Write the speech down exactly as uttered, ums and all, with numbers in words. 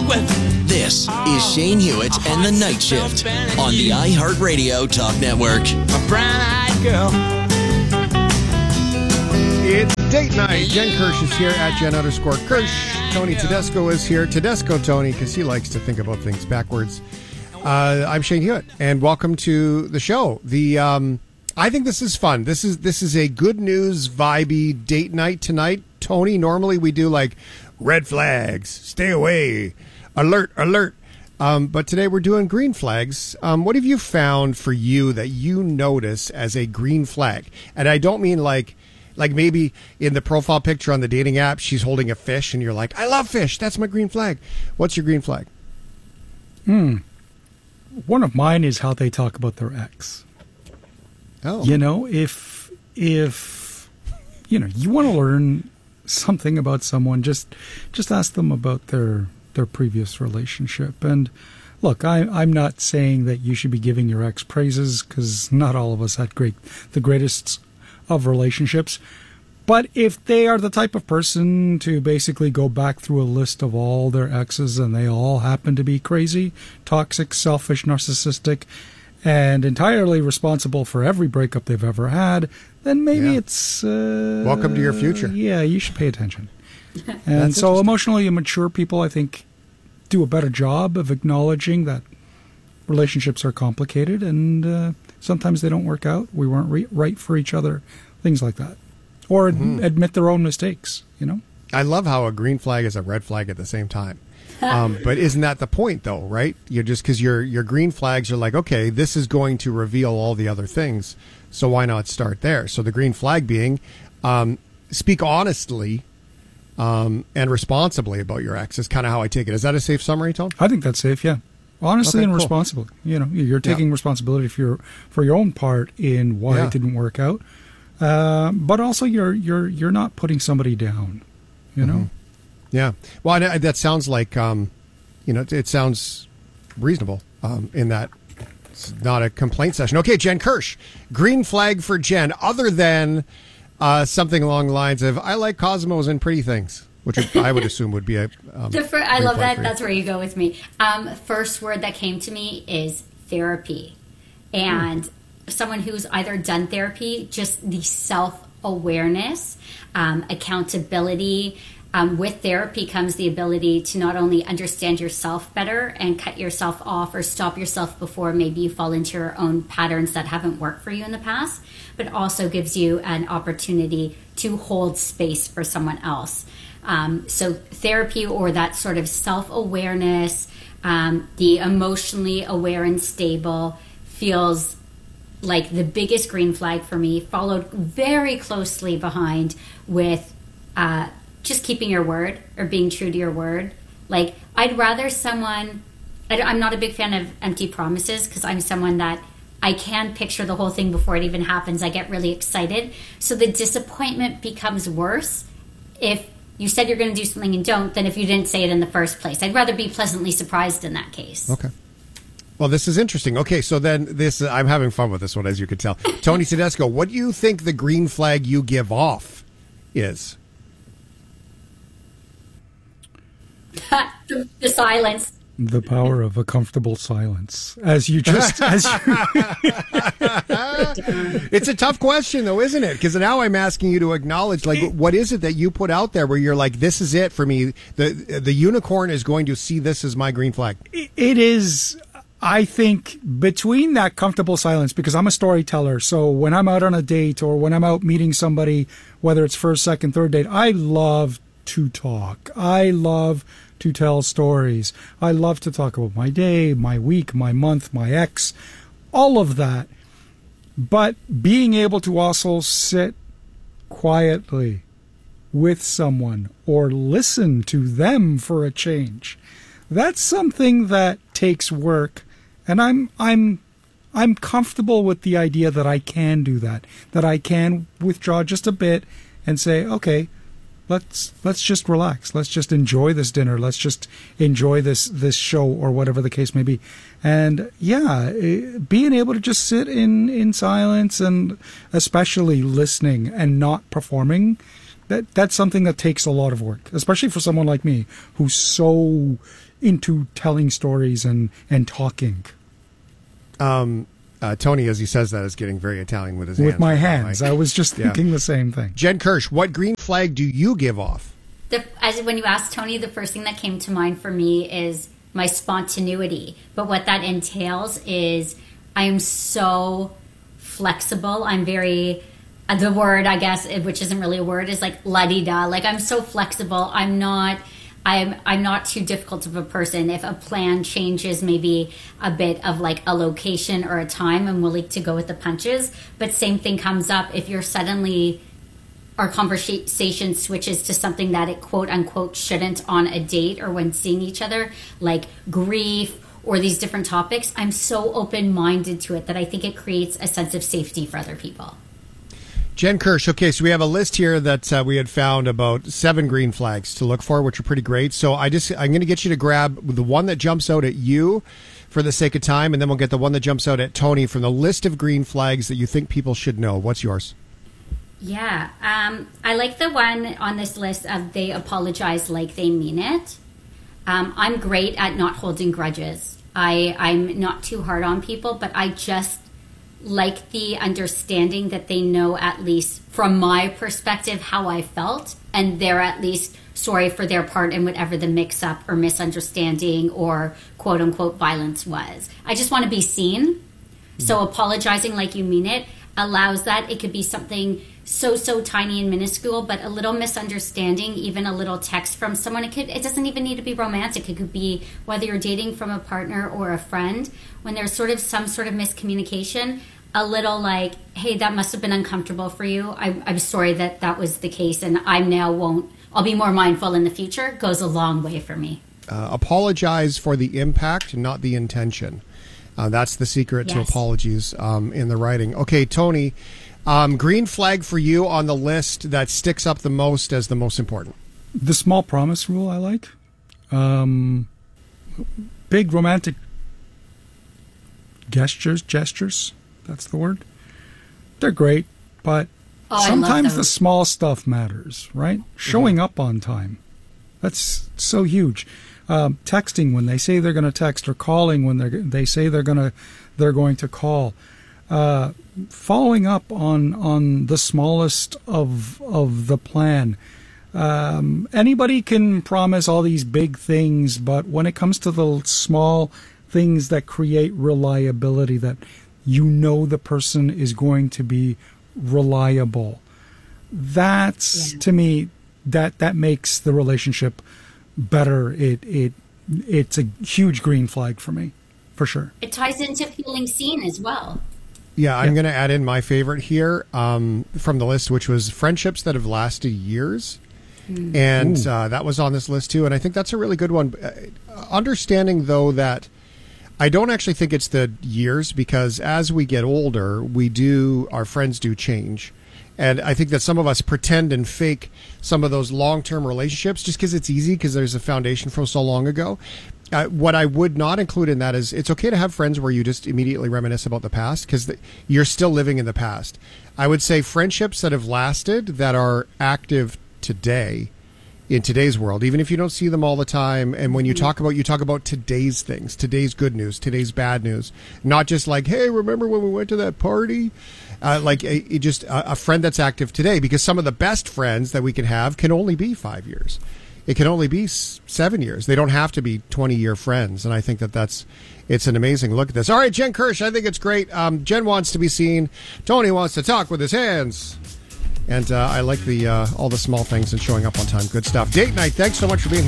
smoke with. This is Shane Hewitt and the Night Shift on the iHeartRadio Talk Network. A brown-eyed girl. It's date night. Jen Kirsch is here at Jen underscore Kirsch. Tony Tedesco is here. Tedesco Tony, because he likes to think about things backwards. Uh, I'm Shane Hewitt, and welcome to the show. The um, I think this is fun. This is this is a good news, vibey date night tonight. Tony, normally we do like red flags, stay away, alert, alert. Um, but today we're doing green flags. Um, what have you found for you that you notice as a green flag? And I don't mean like, like maybe in the profile picture on the dating app, she's holding a fish and you're like, I love fish. That's my green flag. What's your green flag? Hmm. One of mine is how they talk about their ex. Oh. You know, if, if, you know, you want to learn something about someone, just, just ask them about their, their previous relationship. And look, I, I'm not saying that you should be giving your ex praises, because not all of us had great, the greatest of relationships. But if they are the type of person to basically go back through a list of all their exes and they all happen to be crazy, toxic, selfish, narcissistic, and entirely responsible for every breakup they've ever had, then maybe yeah. it's... Uh, Welcome to your future. Yeah, you should pay attention. And so emotionally immature people, I think, do a better job of acknowledging that relationships are complicated and uh, sometimes they don't work out. We weren't re- right for each other, things like that. Or ad- mm-hmm. admit their own mistakes, you know? I love how a green flag is a red flag at the same time. Um, but isn't that the point, though, right? You're just because your your green flags are like, okay, this is going to reveal all the other things, so why not start there? So the green flag being, um, speak honestly um, and responsibly about your ex is kind of how I take it. Is that a safe summary, Tom? I think that's safe, yeah. Honestly okay, and cool. responsibly. You know, you're taking yeah. responsibility for your for your own part in why yeah. it didn't work out. Uh, but also, you're you're you're not putting somebody down, you know. Mm-hmm. Yeah. Well, I, that sounds like, um, you know, it, it sounds reasonable um, in that it's not a complaint session. Okay, Jen Kirsch, green flag for Jen, other than uh, something along the lines of I like Cosmos and pretty things, which I would assume would be a. Um, the fir- I love that. That's where you go with me. Um, first word that came to me is therapy, and. Hmm. Someone who's either done therapy, just the self-awareness, um, accountability. Um, with therapy comes the ability to not only understand yourself better and cut yourself off or stop yourself before maybe you fall into your own patterns that haven't worked for you in the past, but also gives you an opportunity to hold space for someone else. Um, so therapy, or that sort of self-awareness, um, the emotionally aware and stable, feels like the biggest green flag for me, followed very closely behind with uh, just keeping your word or being true to your word. Like, I'd rather someone, I I'm not a big fan of empty promises, because I'm someone that I can picture the whole thing before it even happens. I get really excited. So the disappointment becomes worse if you said you're going to do something and don't than if you didn't say it in the first place. I'd rather be pleasantly surprised in that case. Okay. Well, this is interesting. Okay, so then this, uh, I'm having fun with this one, as you can tell. Tony Tedesco, what do you think the green flag you give off is? the, the silence. The power of a comfortable silence. As you just... as you... It's a tough question, though, isn't it? Because now I'm asking you to acknowledge, like, what is it that you put out there where you're like, this is it for me? The, the unicorn is going to see this as my green flag. It is... I think between that comfortable silence, because I'm a storyteller, so when I'm out on a date or when I'm out meeting somebody, whether it's first, second, third date, I love to talk. I love to tell stories. I love to talk about my day, my week, my month, my ex, all of that. But being able to also sit quietly with someone or listen to them for a change, that's something that takes work. And I'm I'm I'm comfortable with the idea that I can do that, that I can withdraw just a bit and say, okay, let's let's just relax, let's just enjoy this dinner, let's just enjoy this this show or whatever the case may be. And yeah, being able to just sit in in silence and especially listening and not performing, that that's something that takes a lot of work, especially for someone like me who's so into telling stories and, and talking. Um, uh, Tony, as he says that, is getting very Italian with his With hands. my hands. I was just Yeah. thinking the same thing. Jen Kirsch, what green flag do you give off? The, as when you asked Tony, the first thing that came to mind for me is my spontaneity. But what that entails is I am so flexible. I'm very, uh, the word, I guess, which isn't really a word, is like la-di-da. Like, I'm so flexible. I'm not, I'm, I'm not too difficult of a person. If a plan changes maybe a bit of like a location or a time, I'm willing to go with the punches. But same thing comes up if you're suddenly, our conversation switches to something that it quote unquote shouldn't on a date or when seeing each other, like grief or these different topics. I'm so open-minded to it that I think it creates a sense of safety for other people. Jen Kirsch, okay, so we have a list here that uh, we had found about seven green flags to look for, which are pretty great. So I just, I'm going to get you to grab the one that jumps out at you for the sake of time, and then we'll get the one that jumps out at Tony from the list of green flags that you think people should know. What's yours? Yeah, um, I like the one on this list of they apologize like they mean it. Um, I'm great at not holding grudges. I, I'm not too hard on people, but I just like the understanding that they know, at least from my perspective, how I felt, and they're at least sorry for their part in whatever the mix-up or misunderstanding or quote-unquote violence was. I just want to be seen. So apologizing like you mean it allows that. It could be something so, so tiny and minuscule, but a little misunderstanding, even a little text from someone. It could, it doesn't even need to be romantic. It could be whether you're dating from a partner or a friend. When there's sort of some sort of miscommunication, a little like, hey, that must have been uncomfortable for you. I, I'm sorry that that was the case, and I now won't, I'll be more mindful in the future, goes a long way for me. Uh, apologize for the impact, not the intention. Uh, that's the secret to Yes. apologies um, in the writing. Okay, Tony, um, green flag for you on the list that sticks up the most as the most important. The small promise rule I like. Um, big romantic gestures, gestures, that's the word. They're great, but Oh, I love sometimes those. the small stuff matters, right? Showing up on time. That's so huge. Um, texting when they say they're going to text, or calling when they they say they're going to they're going to call. Uh, following up on on the smallest of of the plan. Um, anybody can promise all these big things, but when it comes to the small things that create reliability, that you know the person is going to be reliable, that's Yeah. to me that that makes the relationship better. It it it's a huge green flag for me, for sure. It ties into feeling seen as well. Yeah, I'm Yeah. going to add in my favorite here um, from the list, which was friendships that have lasted years. And uh, that was on this list too. And I think that's a really good one. Uh, understanding, though, that I don't actually think it's the years, because as we get older, we do, our friends do change. And I think that some of us pretend and fake some of those long-term relationships just because it's easy, because there's a foundation from so long ago. Uh, what I would not include in that is it's okay to have friends where you just immediately reminisce about the past, because you're still living in the past. I would say friendships that have lasted, that are active today, in today's world, even if you don't see them all the time. And when you talk about, you talk about today's things, today's good news, today's bad news, not just like, hey, remember when we went to that party? Uh, like a, it just a, a friend that's active today, because some of the best friends that we can have can only be five years. It can only be s- seven years. They don't have to be twenty year friends. And I think that that's, it's an amazing look at this. All right, Jen Kirsch, I think it's great. Um, Jen wants to be seen. Tony wants to talk with his hands. And uh, I like the uh, all the small things and showing up on time. Good stuff. Date night. Thanks so much for being here.